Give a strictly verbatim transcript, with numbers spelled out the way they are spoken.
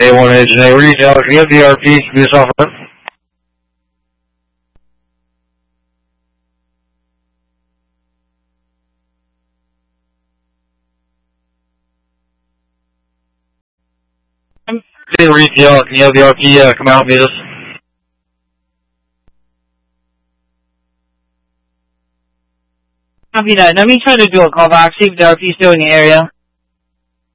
A one agent, A retail, can you have the R P, can you off front? A retail, can you have the R P uh, come out and meet us? Copy that. Let me try to do a callback, see if the R P is still in the area.